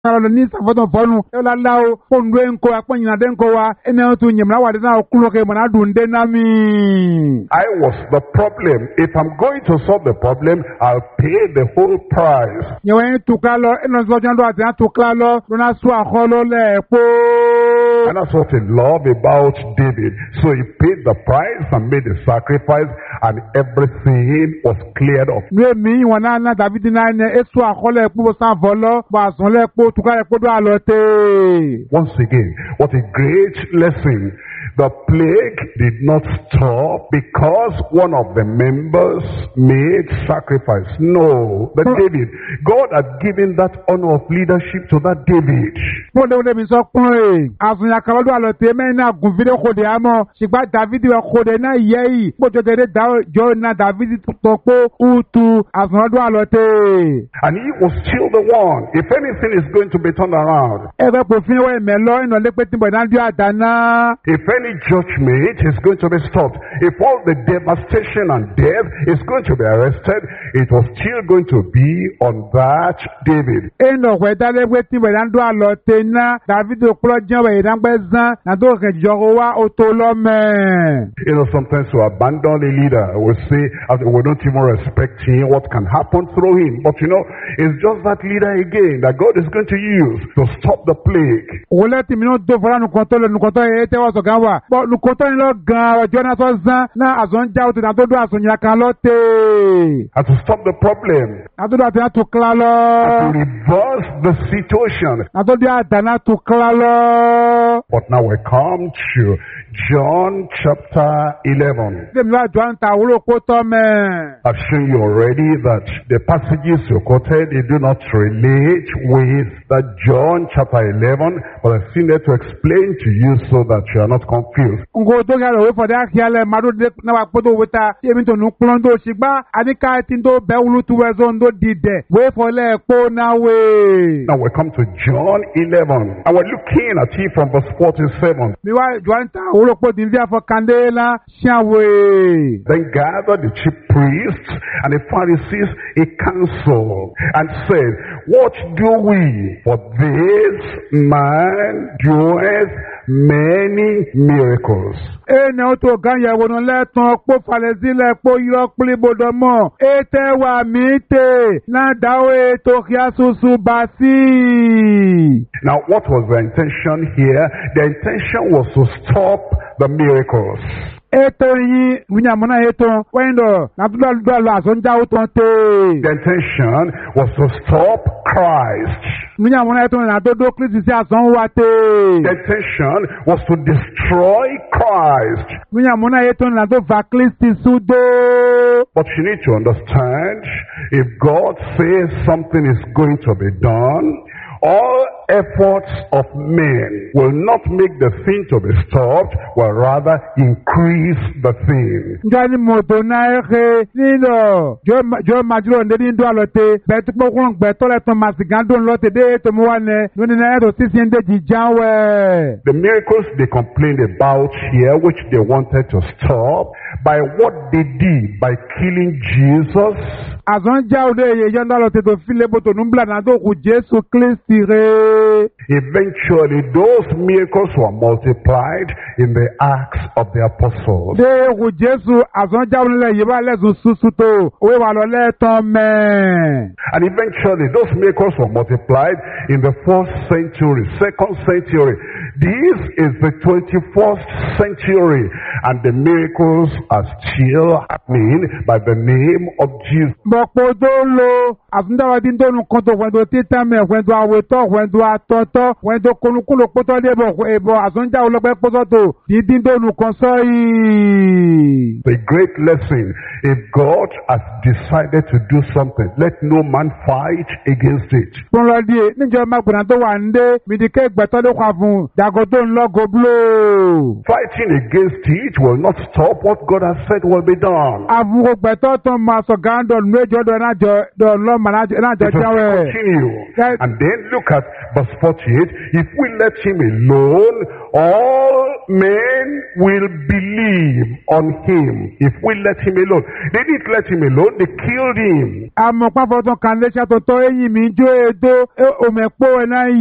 ni safoto fonu ela lao pondwe nko akpanyina de nko wa ene otu nyemra wa de na okuloke mo na dunde na mi. I was the problem. If I'm going to solve the problem, I'll pay the whole price. Nyewe tukalo eno zo jando ati tukalo lona su akholo le po. And that's what I love about David. So he paid the price and made the sacrifice, and everything was cleared up. Mi wana na David na ne esu akholo epo san volo ba son le po tukale po do alote. Once again, what a great lesson. The plague did not stop because one of the members made sacrifice. No, but David, God had given that honor of leadership to that David. And he was still the one. If anything is going to be turned around, if any judgment is going to be stopped, if all the devastation and death is going to be arrested, it was still going to be on that David. Sometimes we abandon a leader. We say, we don't even respect him, what can happen through him. But it's just that leader again that God is going to use to stop the plague. And to stop the problem. And to reverse the situation. But now we come to John chapter 11. I've shown you already that the passages you quoted, they do not relate with that John chapter 11, but I've seen it to explain to you so that you are not confused. Now we come to John 11, and we're looking at it from verse 47. Then gathered the chief priests and the Pharisees a council and said, what do we? For this man doeth many miracles. Now what was the intention here? The intention was to stop the miracles. The intention was to stop Christ. The intention was to destroy Christ. But you need to understand, if God says something is going to be done, all efforts of men will not make the thing to be stopped, will rather increase the thing. The miracles they complained about here, which they wanted to stop, by what they did, by killing Jesus, eventually those miracles were multiplied in the Acts of the Apostles. And eventually those miracles were multiplied in the 1st century, 2nd century. This is the 21st century, and the miracles are still happening by the name of Jesus. The great lesson, if God has decided to do something, let no man fight against it. Fighting against it will not stop what God has said will be done. It will continue. And then look at verse 48. If we let him alone, all men will believe on him if we let him alone. They didn't let him alone, they killed him. Àmọ́ pàfọ́ tán kan léṣà tó tọ́ ẹ̀yìn mi jó ètò òmẹ̀pọ̀ ẹ̀ náà